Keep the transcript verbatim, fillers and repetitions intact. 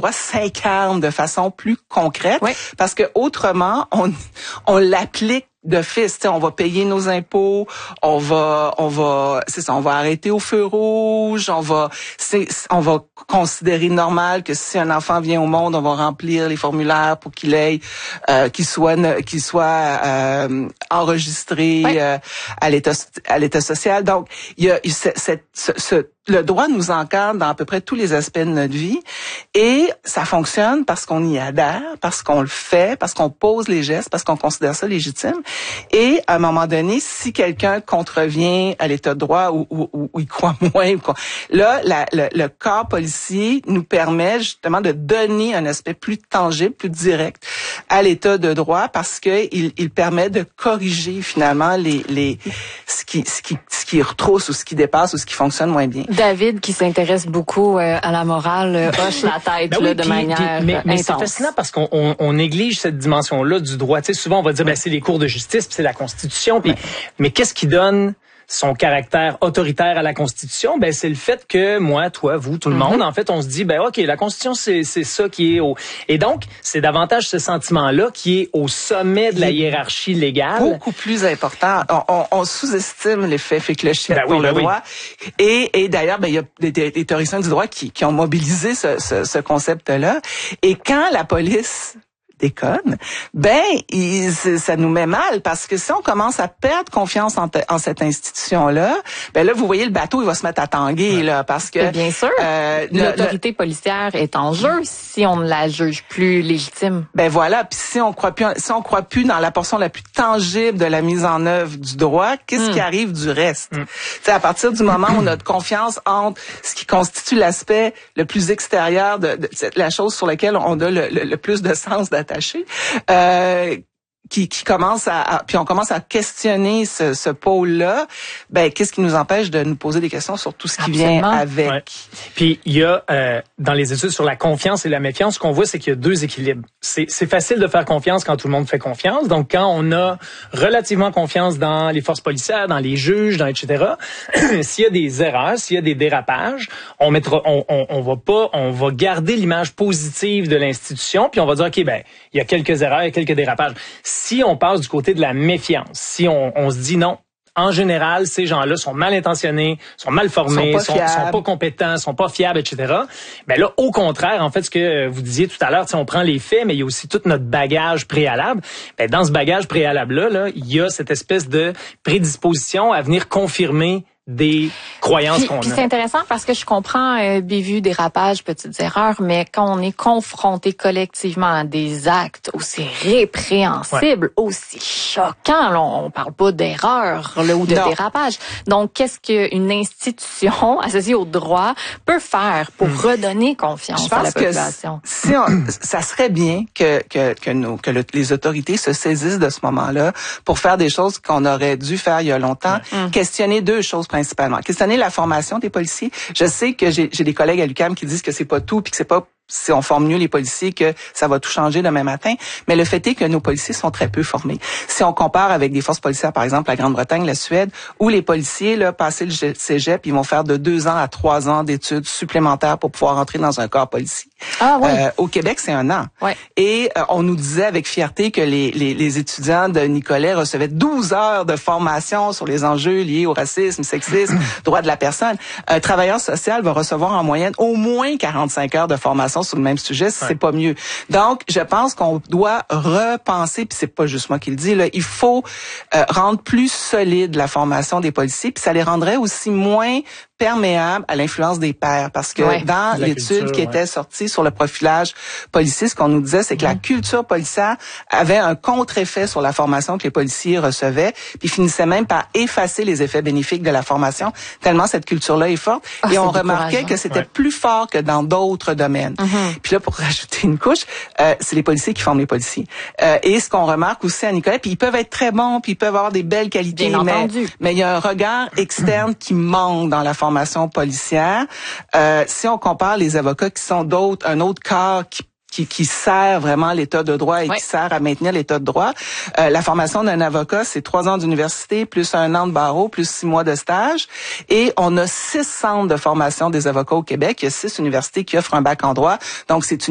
droit s'incarne de façon plus concrète, oui. parce que autrement, on, on l'applique d'office, on va payer nos impôts, on va, on va, c'est ça, on va arrêter au feu rouge, on va, c'est, on va considérer normal que si un enfant vient au monde, on va remplir les formulaires pour qu'il ait, euh, qu'il soit, qu'il soit euh, enregistré oui. euh, à l'état, à l'état social. Donc, il y a cette, cette, ce, ce le droit nous encadre dans à peu près tous les aspects de notre vie et ça fonctionne parce qu'on y adhère, parce qu'on le fait, parce qu'on pose les gestes, parce qu'on considère ça légitime. Et à un moment donné, si quelqu'un contrevient à l'état de droit ou, ou, ou, ou il croit moins, là, la, le, le corps policier nous permet justement de donner un aspect plus tangible, plus direct à l'état de droit parce que il, il permet de corriger finalement les, les ce qui, ce qui, ce qui retrousse ou ce qui dépasse ou ce qui fonctionne moins bien. David, qui s'intéresse beaucoup euh, à la morale, euh, hoche la tête ben là, oui, de puis, manière puis, mais, mais intense. C'est fascinant parce qu'on on, on néglige cette dimension-là du droit. Tu sais, souvent, on va dire, ben c'est les cours de justice, puis c'est la Constitution. Puis, ouais. Mais qu'est-ce qui donne son caractère autoritaire à la Constitution? Ben c'est le fait que moi, toi, vous, tout le mm-hmm. monde, en fait, on se dit, ben ok, la Constitution, c'est c'est ça qui est au... Et donc, c'est davantage ce sentiment-là qui est au sommet de la hiérarchie légale. Beaucoup plus important. On, on, on sous-estime l'effet féclechette ben pour oui, le ben droit. Oui. Et, et d'ailleurs, ben il y a des, des, des théoriciens du droit qui, qui ont mobilisé ce, ce, ce concept-là. Et quand la police déconne, ben il, ça nous met mal parce que si on commence à perdre confiance en, te, en cette institution-là, ben là vous voyez le bateau il va se mettre à tanguer ouais. là parce que et bien sûr euh, l'autorité le, policière est en jeu si on ne la juge plus légitime. Ben voilà, puis si on croit plus si on croit plus dans la portion la plus tangible de la mise en œuvre du droit, qu'est-ce mm. qui arrive du reste? Mm. C'est à partir du moment où notre confiance entre ce qui constitue l'aspect le plus extérieur de, de, de la chose sur laquelle on a le, le, le plus de sens d'attache Euh, qui, qui commence à, à, puis on commence à questionner ce, ce pôle-là, ben qu'est-ce qui nous empêche de nous poser des questions sur tout ce qui Absolument. Vient avec. Ouais. Puis il y a euh, dans les études sur la confiance et la méfiance, ce qu'on voit, c'est qu'il y a deux équilibres. C'est, c'est facile de faire confiance quand tout le monde fait confiance. Donc quand on a relativement confiance dans les forces policières, dans les juges, dans et cetera. S'il y a des erreurs, s'il y a des dérapages, on mettra, on, on, on va pas, on va garder l'image positive de l'institution, puis on va dire ok ben il y a quelques erreurs, il y a quelques dérapages. Si on passe du côté de la méfiance, si on, on se dit non, en général, ces gens-là sont mal intentionnés, sont mal formés, sont pas, sont, sont pas compétents, sont pas fiables, et cetera. Ben là, au contraire, en fait, ce que vous disiez tout à l'heure, on prend les faits, mais il y a aussi tout notre bagage préalable. Ben dans ce bagage préalable-là, là, il y a cette espèce de prédisposition à venir confirmer des croyances puis, qu'on puis a. C'est intéressant parce que je comprends euh, bévues, dérapages, petites erreurs, mais quand on est confronté collectivement à des actes aussi répréhensibles, ouais. aussi choquants, là, on parle pas d'erreur là, ou de non. dérapage. Donc, qu'est-ce qu'une institution associée au droit peut faire pour mmh. redonner confiance à la population? Que si on, ça serait bien que que que, nos, que le, les autorités se saisissent de ce moment-là pour faire des choses qu'on aurait dû faire il y a longtemps. Mmh. Questionner deux choses principalement. Questionner la formation des policiers. Je sais que j'ai, j'ai des collègues à l'U Q A M qui disent que c'est pas tout puis que c'est pas si on forme mieux les policiers que ça va tout changer demain matin. Mais le fait est que nos policiers sont très peu formés. Si on compare avec des forces policières, par exemple, la Grande-Bretagne, la Suède, où les policiers, là, passé le cégep, ils vont faire de deux ans à trois ans d'études supplémentaires pour pouvoir entrer dans un corps policier. Ah oui. Euh, au Québec, c'est un an. Ouais. Et euh, on nous disait avec fierté que les, les, les étudiants de Nicolet recevaient douze heures de formation sur les enjeux liés au racisme, sexisme, droit de la personne. Un travailleur social va recevoir en moyenne au moins quarante-cinq heures de formation sur le même sujet, si ouais. c'est pas mieux. Donc, je pense qu'on doit repenser, puis c'est pas juste moi qui le dis, là, il faut euh, rendre plus solide la formation des policiers, puis ça les rendrait aussi moins perméable à l'influence des pairs, parce que ouais. dans la l'étude culture, qui ouais. était sortie sur le profilage policier, ce qu'on nous disait, c'est que mmh. la culture policière avait un contre-effet sur la formation que les policiers recevaient, puis finissait même par effacer les effets bénéfiques de la formation, tellement cette culture-là est forte. Oh, et on remarquait que c'était ouais. plus fort que dans d'autres domaines. Mmh. Puis là, pour rajouter une couche, euh, c'est les policiers qui forment les policiers. Euh, et ce qu'on remarque aussi à Nicolet, puis ils peuvent être très bons, puis ils peuvent avoir des belles qualités, Bien mais entendu. mais il y a un regard externe qui manque dans la formation policière. Euh, si on compare les avocats qui sont d'autres, un autre corps qui Qui, qui sert vraiment l'État de droit et ouais. qui sert à maintenir l'État de droit. Euh, la formation d'un avocat, c'est trois ans d'université, plus un an de barreau, plus six mois de stage. Et on a six centres de formation des avocats au Québec. Il y a six universités qui offrent un bac en droit. Donc, c'est une